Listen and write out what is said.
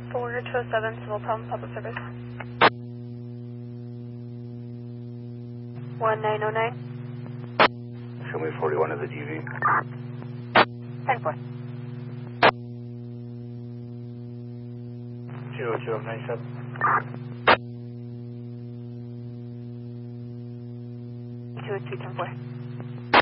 4207 Civil Palm Public Service. 1909. Show me 41 of the GV. 10-4. 02 of 97. 202, 10-4.